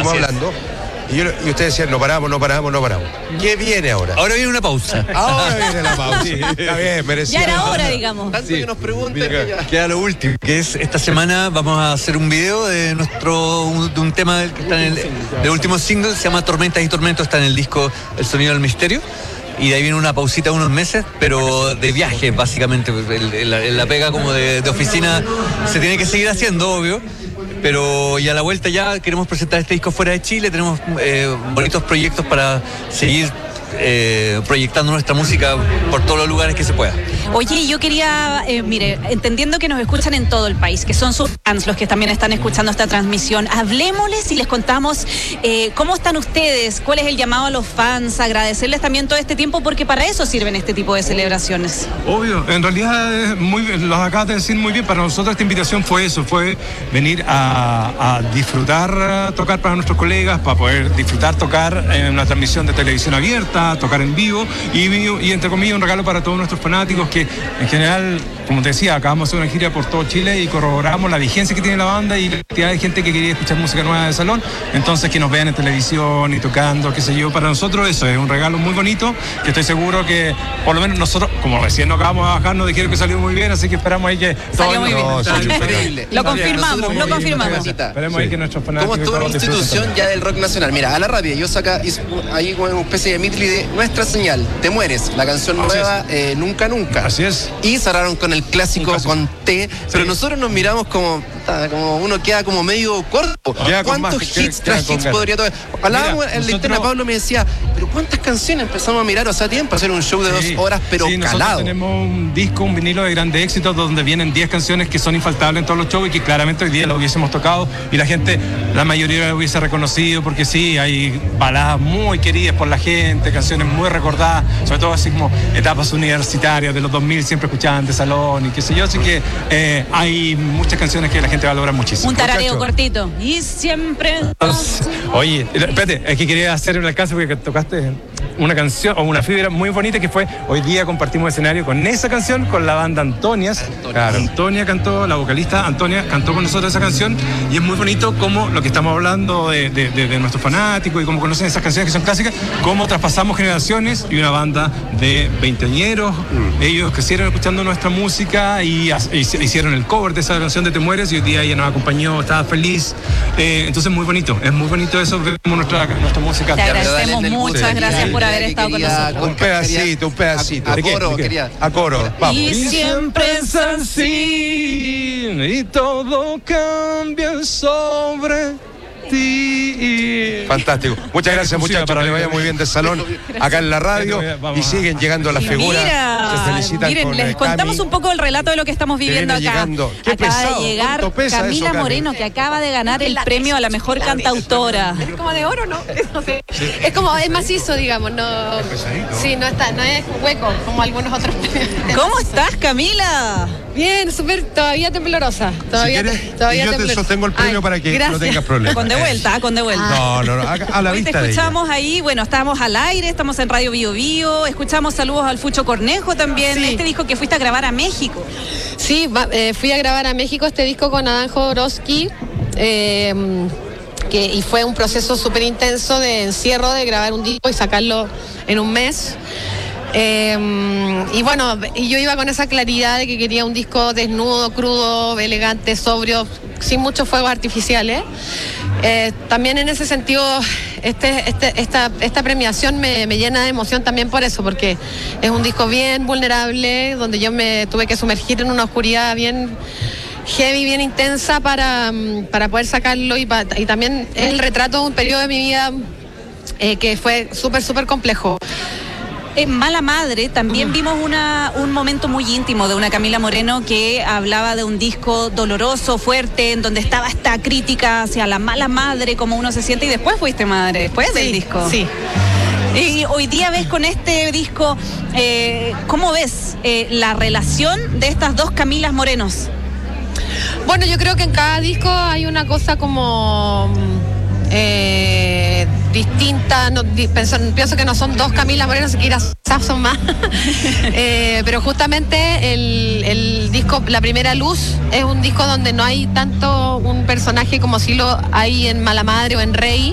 estuvimos hablando. Y ustedes decían, no paramos. ¿Qué viene ahora? Ahora viene una pausa. Ahora viene la pausa. Sí, está bien, merecido. Ya era hora, digamos. Tanto que nos pregunten que ya. Queda lo último, que es esta semana vamos a hacer un video de un tema que está en el último single, se llama Tormentas y Tormentos, está en el disco El Sonido del Misterio. Y de ahí viene una pausita de unos meses, pero de viaje, básicamente. La pega como de oficina se tiene que seguir haciendo, obvio. Pero y a la vuelta ya queremos presentar este disco fuera de Chile. Tenemos bonitos proyectos para seguir proyectando nuestra música por todos los lugares que se pueda. Oye, yo quería, mire, entendiendo que nos escuchan en todo el país, que son sus fans los que también están escuchando esta transmisión, hablemosles y les contamos cómo están ustedes, cuál es el llamado a los fans, agradecerles también todo este tiempo, porque para eso sirven este tipo de celebraciones. Obvio, en realidad los acabas de decir muy bien. Para nosotros esta invitación fue eso, fue venir a disfrutar, tocar para nuestros colegas, para poder disfrutar, tocar en una transmisión de televisión abierta, tocar en vivo y entre comillas un regalo para todos nuestros fanáticos que en general, como te decía, acabamos de hacer una gira por todo Chile y corroboramos la vigencia que tiene la banda y la cantidad de gente que quería escuchar música nueva de salón. Entonces que nos vean en televisión y tocando, qué sé yo, para nosotros eso es un regalo muy bonito, que estoy seguro que por lo menos nosotros, como recién nos acabamos de bajar, nos dijeron que salió muy bien, así que esperamos ahí que salió muy bien. Increíble. Lo confirmamos. Esperemos ahí que nuestros fanáticos... ¿Cómo estuvo la institución ya del rock nacional? Mira, a la rápida, yo saca ahí una especie de medley de Nuestra Señal, Te Mueres, la canción nueva, Nunca Nunca. Así es. Y cerraron con el clásico con T, pero nosotros nos miramos como uno queda como medio corto. ¿Cuántos hits tras hits podría tocar? Hablábamos en la interna, Pablo me decía, pero ¿cuántas canciones empezamos a mirar? O sea, tiempo para hacer un show de 2 horas, pero sí, calado. Nosotros tenemos un disco, un vinilo de grandes éxitos donde vienen 10 canciones que son infaltables en todos los shows y que claramente hoy día lo hubiésemos tocado y la gente, la mayoría lo hubiese reconocido porque sí, hay baladas muy queridas por la gente, canciones muy recordadas, sobre todo así como etapas universitarias de los 2000 siempre escuchaban de salón y qué sé yo, así que hay muchas canciones que la gente valora muchísimo. Un tarareo cortito. Y siempre... Oye, espérate, es que quería hacer un alcance porque tocaste una canción o una fibra muy bonita que fue, hoy día compartimos escenario con esa canción, con la banda Antonias. Claro, Antonia cantó, la vocalista Antonia cantó con nosotros esa canción y es muy bonito como lo que estamos hablando de nuestros fanáticos y cómo conocen esas canciones que son clásicas, cómo traspasamos generaciones y una banda de veinteañeros, ellos crecieron escuchando nuestra música y hicieron el cover de esa canción de Te Mueres y hoy día ella nos acompañó, estaba feliz, entonces es muy bonito eso, vemos nuestra música. Te agradecemos muchas gracias por haber estado con nosotros. Un pedacito. A coro. Vamos. Y siempre es así y todo cambia sobre ti. Fantástico. Muchas gracias, muchachos, para que vaya muy bien del salón acá en la radio y siguen llegando las figuras. Se felicitan. Miren, les contamos un poco el relato de lo que estamos viviendo acá. Llegando. Acaba de llegar Camila Moreno, que acaba de ganar el premio a la mejor cantautora. Es como de oro, ¿no? No sé. Es como, es macizo, digamos, no. Sí, no es hueco, como algunos otros premios. ¿Cómo estás, Camila? Bien, súper, todavía temblorosa. Todavía yo te sostengo el premio para que no tengas problemas. Con de vuelta. No, a la hoy vista te de escuchamos ahí, bueno, estábamos al aire, estamos en Radio Bio Bio, escuchamos saludos al Fucho Cornejo también, sí. Este disco que fuiste a grabar a México. Sí, fui a grabar a México este disco con Adán Jodorowsky, y fue un proceso súper intenso de encierro, de grabar un disco y sacarlo en un mes. Y bueno, yo iba con esa claridad de que quería un disco desnudo, crudo, elegante, sobrio, sin muchos fuegos artificiales. También en ese sentido, esta premiación me llena de emoción también por eso, porque es un disco bien vulnerable, donde yo me tuve que sumergir en una oscuridad bien heavy, bien intensa para poder sacarlo y también es el retrato de un periodo de mi vida que fue súper complejo. En Mala Madre también vimos un momento muy íntimo de una Camila Moreno que hablaba de un disco doloroso, fuerte, en donde estaba esta crítica hacia la mala madre, como uno se siente, y después fuiste madre, después del disco. Sí. Y hoy día ves con este disco, ¿cómo ves la relación de estas dos Camilas Morenos? Bueno, yo creo que en cada disco hay una cosa como... distinta, pienso que no son dos Camilas Moreno, siquiera son más. Pero justamente el disco La Primera Luz es un disco donde no hay tanto un personaje como si lo hay en Mala Madre o en Rey.